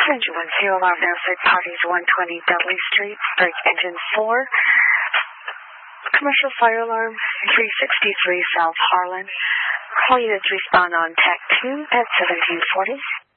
910 alarm outside parties 120 Dudley Street, break engine 4. Commercial fire alarm 363 South Harlan. Call units respond on TAC 2 at 1740.